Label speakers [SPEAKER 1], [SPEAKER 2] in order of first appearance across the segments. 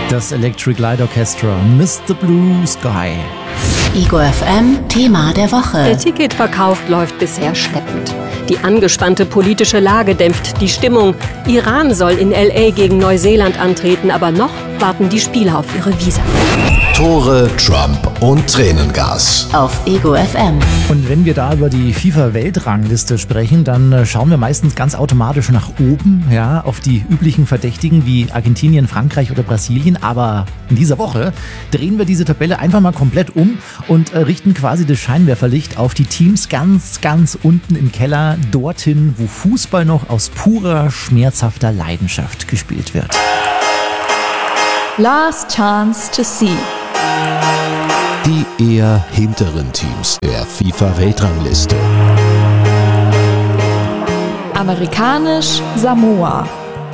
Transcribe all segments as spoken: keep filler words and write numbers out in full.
[SPEAKER 1] Das Electric Light Orchestra, Mister Blue Sky.
[SPEAKER 2] Ego F M, Thema der Woche.
[SPEAKER 3] Der Ticketverkauf läuft bisher schleppend. Die angespannte politische Lage dämpft die Stimmung. Iran soll in L A gegen Neuseeland antreten, aber noch warten die Spieler auf ihre Visa.
[SPEAKER 4] Tore, Trump und Tränengas.
[SPEAKER 2] Auf Ego F M.
[SPEAKER 1] Und wenn wir da über die FIFA-Weltrangliste sprechen, dann schauen wir meistens ganz automatisch nach oben, ja, auf die üblichen Verdächtigen wie Argentinien, Frankreich oder Brasilien. Aber in dieser Woche drehen wir diese Tabelle einfach mal komplett um und richten quasi das Scheinwerferlicht auf die Teams ganz, ganz unten im Keller, dorthin, wo Fußball noch aus purer, schmerzhafter Leidenschaft gespielt wird.
[SPEAKER 5] Last Chance to See.
[SPEAKER 4] Die eher hinteren Teams der FIFA-Weltrangliste.
[SPEAKER 5] Amerikanisch Samoa.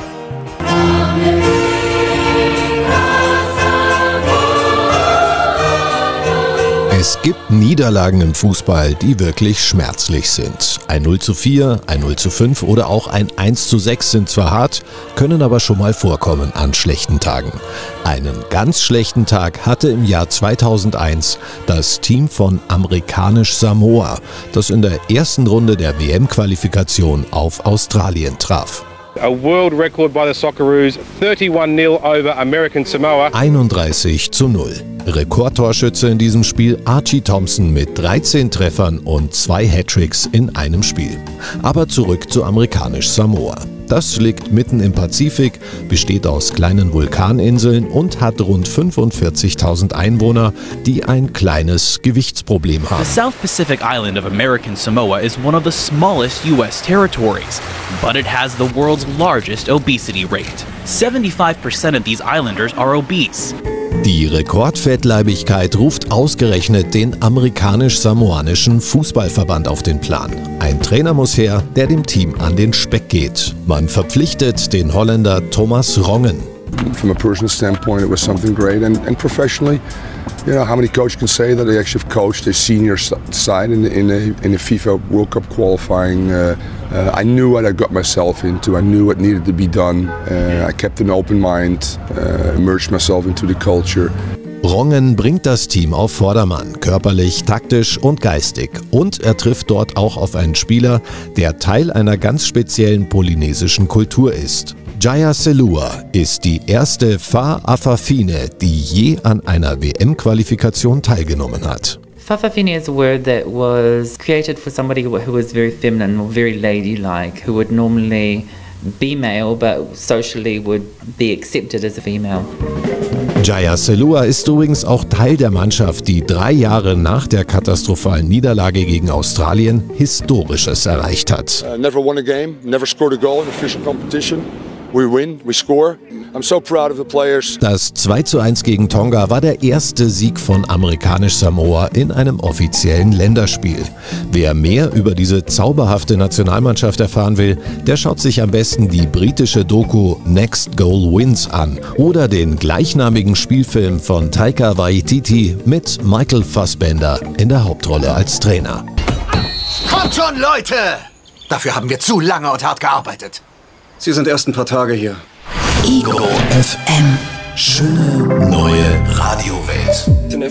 [SPEAKER 4] Es gibt Niederlagen im Fußball, die wirklich schmerzlich sind. Ein null zu vier, ein null zu fünf oder auch ein eins zu sechs sind zwar hart, können aber schon mal vorkommen an schlechten Tagen. Einen ganz schlechten Tag hatte im Jahr zweitausendeins das Team von Amerikanisch Samoa, das in der ersten Runde der W M-Qualifikation auf Australien traf.
[SPEAKER 6] A world record by the Socceroos, thirty-one nil over American Samoa.
[SPEAKER 4] einunddreißig zu null. Rekordtorschütze in diesem Spiel Archie Thompson mit dreizehn Treffern und zwei Hattricks in einem Spiel. Aber zurück zu Amerikanisch Samoa. Das liegt mitten im Pazifik, besteht aus kleinen Vulkaninseln und hat rund fünfundvierzigtausend Einwohner, die ein kleines Gewichtsproblem haben.
[SPEAKER 7] The South Pacific island of American Samoa is one of the smallest U S territories, but it has the world's largest obesity rate. seventy-five percent of these islanders are obese.
[SPEAKER 4] Die Rekordfettleibigkeit ruft ausgerechnet den amerikanisch-samoanischen Fußballverband auf den Plan. Ein Trainer muss her, der dem Team an den Speck geht. Man verpflichtet den Holländer Thomas Rongen.
[SPEAKER 8] From a personal standpoint, it was something great, and, and professionally, you know, how many coaches can say that they actually have coached their senior side in the, in the, in the FIFA World Cup qualifying? Uh, uh, I knew what I got myself into. I knew what needed to be done. Uh, I kept an open mind, uh, immersed myself into the culture.
[SPEAKER 4] Rongen bringt das Team auf Vordermann, körperlich, taktisch und geistig. Und er trifft dort auch auf einen Spieler, der Teil einer ganz speziellen polynesischen Kultur ist. Jaya Selua ist die erste Fa'afafine, die je an einer W M-Qualifikation teilgenommen hat.
[SPEAKER 9] Fa'afafine is a word that was created for somebody who was very feminine or very ladylike, who would normally be male but socially would be accepted as a female.
[SPEAKER 4] Jaya Selua ist übrigens auch Teil der Mannschaft, die drei Jahre nach der katastrophalen Niederlage gegen Australien Historisches erreicht hat.
[SPEAKER 8] Uh, never won a game, never scored a goal in official competition. We win, we score. I'm so proud of the players.
[SPEAKER 4] Das zwei zu eins gegen Tonga war der erste Sieg von Amerikanisch Samoa in einem offiziellen Länderspiel. Wer mehr über diese zauberhafte Nationalmannschaft erfahren will, der schaut sich am besten die britische Doku Next Goal Wins an oder den gleichnamigen Spielfilm von Taika Waititi mit Michael Fassbender in der Hauptrolle als Trainer.
[SPEAKER 10] Kommt schon, Leute! Dafür haben wir zu lange und hart gearbeitet.
[SPEAKER 11] Sie sind erst ein paar Tage hier.
[SPEAKER 2] Ego F M.
[SPEAKER 4] Schöne neue Radiowelt.